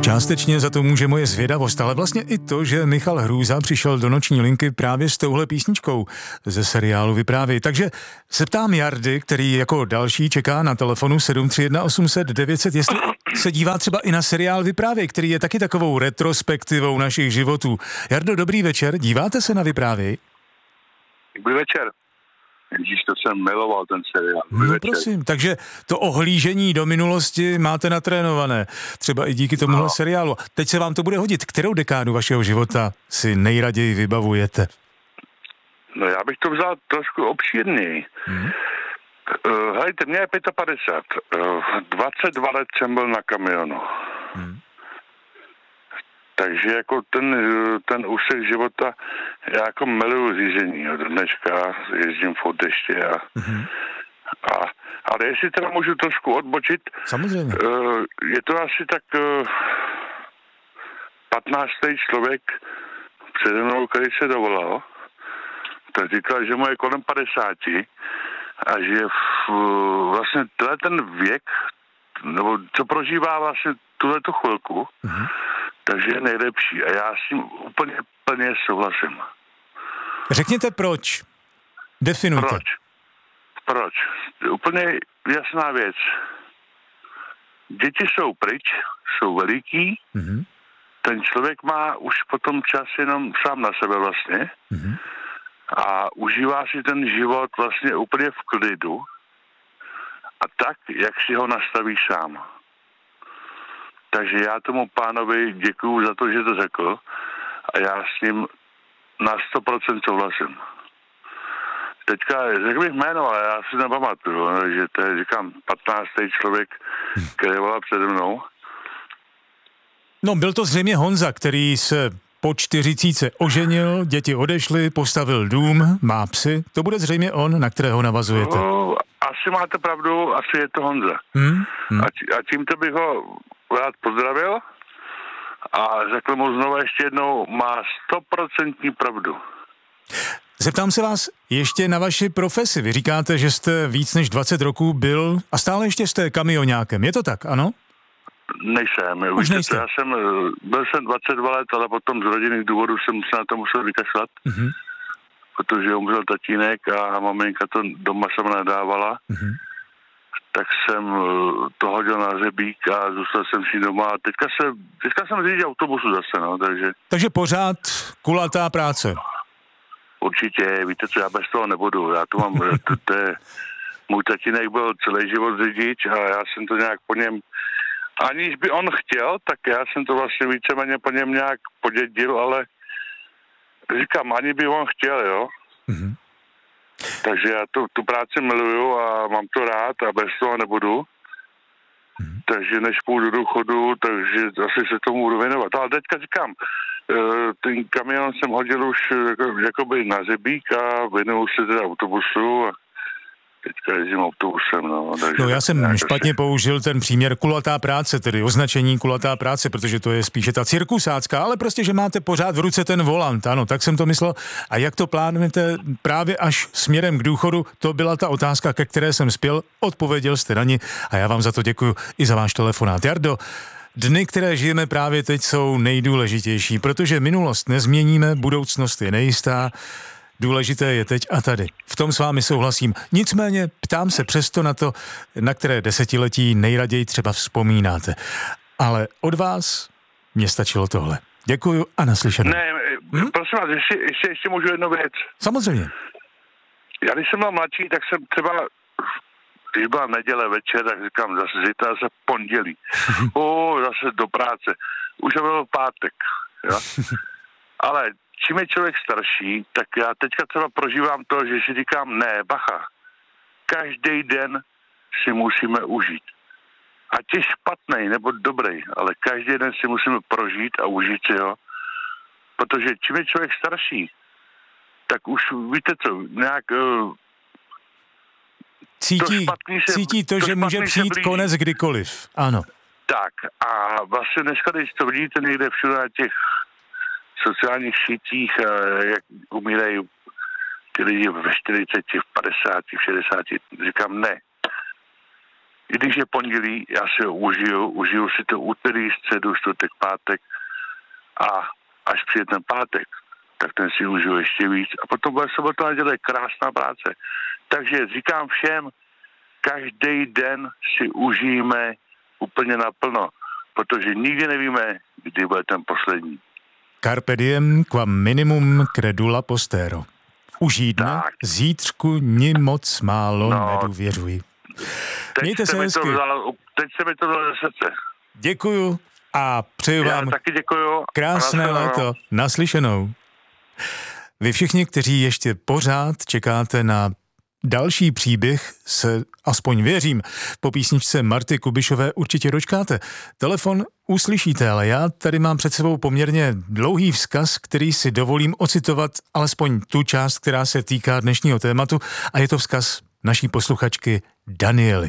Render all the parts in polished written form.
Částečně za to může moje zvědavost, ale vlastně i to, že Michal Hrůza přišel do noční linky právě s touhle písničkou ze seriálu Vyprávěj. Takže se ptám Jardy, který jako další čeká na telefonu 731 800 900, jestli se dívá třeba i na seriál Vyprávěj, který je taky takovou retrospektivou našich životů. Jardo, dobrý večer, díváte se na Vyprávěj? Dobrý večer. Ježíš, to jsem miloval ten seriál. No prosím, takže to ohlížení do minulosti máte natrénované, třeba i díky tomuhle seriálu. Teď se vám to bude hodit. Kterou dekádu vašeho života si nejraději vybavujete? No já bych to vzal trošku obšírněji. Hejte, mě je 55. 22 let jsem byl na kamionu. Takže jako ten úsek života, já jako miluju řízení. Do dneška jezdím v deště ale jestli teda můžu trošku odbočit, samozřejmě. Je to asi tak 15. člověk přede mnou, který se dovolal, tak říkal, že mu je kolem 50 a že vlastně ten věk, nebo co prožívá vlastně tuhletu chvilku, takže je nejlepší. A já s tím úplně plně souhlasím. Řekněte proč. Definujte. Proč? Úplně jasná věc. Děti jsou pryč, jsou veliký, ten člověk má už potom čas jenom sám na sebe vlastně a užívá si ten život vlastně úplně v klidu a tak, jak si ho nastaví sám. Takže já tomu pánovi děkuju za to, že to řekl a já s ním na 100% souhlasím. Teďka řekl bych jméno, ale já si nepamatuju, že to je, říkám, 15. člověk, který volal přede mnou. No, byl to zřejmě Honza, který se po 40 oženil, děti odešly, postavil dům, má psy. To bude zřejmě on, na kterého navazujete. No, asi máte pravdu, asi je to Honza. A tímto bych ho rád pozdravil a řekl mu znovu ještě jednou, má 100% pravdu. Zeptám se vás ještě na vaši profesi. Vy říkáte, že jste víc než 20 roků byl a stále ještě jste kamioňákem. Je to tak, ano? Nejsem. Už nejste. Byl jsem 22 let, ale potom z rodinných důvodů jsem se na to musel vykašlat, protože umřel tatínek a maminka to doma sama nadávala. Tak jsem to hodil na hřebík a zůstal jsem si doma. A teďka jsem řidič autobusu zase, no, takže... Takže pořád kulatá práce. Určitě, víte co, já bez toho nebudu. Já to mám, můj tatínek byl celý život řidič a já jsem to nějak po něm, aniž by on chtěl, tak já jsem to vlastně víceméně po něm nějak podědil, ale říkám, ani by on chtěl, jo. Takže já tu práci miluju a mám to rád a bez toho nebudu. Takže než půjdu do důchodu, takže asi se tomu budu věnovat. Ale teďka říkám, ten kamion jsem hodil už jakoby na řebík a věnuju se teda autobusu a teďka jezdím autobusem. No já jsem špatně použil ten příměr kulatá práce, tedy označení kulatá práce, protože to je spíše ta cirkusácká, ale prostě, že máte pořád v ruce ten volant, ano, tak jsem to myslel. A jak to plánujete právě až směrem k důchodu, to byla ta otázka, ke které jsem spěl, odpověděl jste na ni a já vám za to děkuju i za váš telefonát. Jardo, dny, které žijeme právě teď, jsou nejdůležitější, protože minulost nezměníme, budoucnost je nejistá. Důležité je teď a tady. V tom s vámi souhlasím. Nicméně ptám se přesto na to, na které desetiletí nejraději třeba vzpomínáte. Ale od vás mě stačilo tohle. Děkuju a naslyšenou. Ne, prosím vás, ještě můžu jednu věc. Samozřejmě. Já když jsem byl mladší, tak jsem třeba, když byla neděle večer, tak říkám zase pondělí. Zase do práce. Už byl pátek. Jo? Ale čím je člověk starší, tak já teďka třeba prožívám to, že si říkám, ne, bacha, každý den si musíme užít. Ať je špatnej nebo dobrý, ale každý den si musíme prožít a užít si ho. Protože čím je člověk starší, tak už víte co, nějak... Cítí to, že může přijít konec kdykoliv, ano. Tak a vlastně dneska, když to vidíte někde všude na těch sociálních sítích, jak umírají ty lidi ve 40, v 50, v 60, říkám ne. I když je pondělí, já si ho užiju si to úterý, středu, čtvrtek, pátek a až přijde ten pátek, tak ten si užiju ještě víc. A potom bude sobota, neděle, krásná práce. Takže říkám všem, každý den si užijeme úplně naplno, protože nikdy nevíme, kdy bude ten poslední. Carpe diem quam minimum credula postero. Užij dne, zítřku ni moc málo nedůvěřuj. Mějte se hezky. Teď se mi to dalo ze srdce. Děkuju a přeju vám taky děkuju. Krásné léto. Naslyšenou. Vy všichni, kteří ještě pořád čekáte na další příběh, se aspoň věřím, po písničce Marty Kubišové určitě dočkáte. Telefon uslyšíte, ale já tady mám před sebou poměrně dlouhý vzkaz, který si dovolím ocitovat alespoň tu část, která se týká dnešního tématu, a je to vzkaz naší posluchačky Daniely.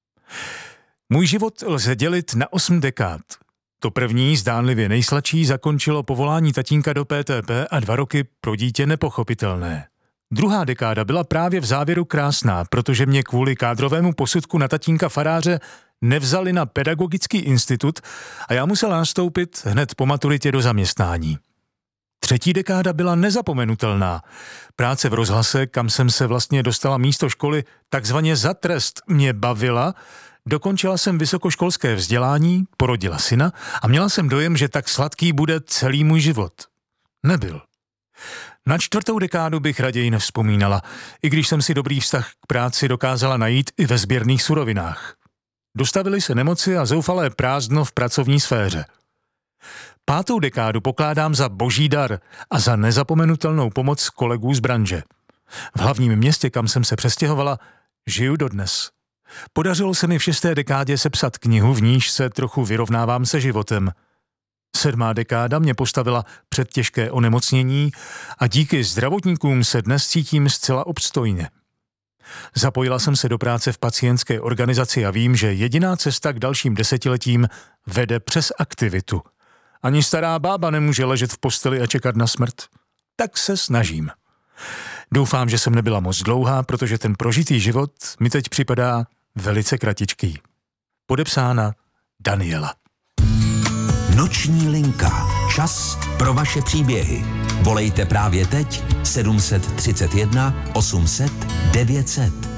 Můj život lze dělit na 8 dekád. To první, zdánlivě nejsladší, zakončilo povolání tatínka do PTP a 2 roky pro dítě nepochopitelné. Druhá dekáda byla právě v závěru krásná, protože mě kvůli kádrovému posudku na tatínka faráře nevzali na pedagogický institut a já musel nastoupit hned po maturitě do zaměstnání. Třetí dekáda byla nezapomenutelná. Práce v rozhlase, kam jsem se vlastně dostala místo školy, takzvaně za trest, mě bavila. Dokončila jsem vysokoškolské vzdělání, porodila syna a měla jsem dojem, že tak sladký bude celý můj život. Nebyl. Na 4. dekádu bych raději nevzpomínala, i když jsem si dobrý vztah k práci dokázala najít i ve sběrných surovinách. Dostavily se nemoci a zoufalé prázdno v pracovní sféře. 5. dekádu pokládám za boží dar a za nezapomenutelnou pomoc kolegů z branže. V hlavním městě, kam jsem se přestěhovala, žiju dodnes. Podařilo se mi v 6. dekádě sepsat knihu, v níž se trochu vyrovnávám se životem. 7. dekáda mě postavila před těžké onemocnění a díky zdravotníkům se dnes cítím zcela obstojně. Zapojila jsem se do práce v pacientské organizaci a vím, že jediná cesta k dalším desetiletím vede přes aktivitu. Ani stará bába nemůže ležet v posteli a čekat na smrt. Tak se snažím. Doufám, že jsem nebyla moc dlouhá, protože ten prožitý život mi teď připadá velice kratičký. Podepsána Daniela. Noční linka. Čas pro vaše příběhy. Volejte právě teď 731 800 900.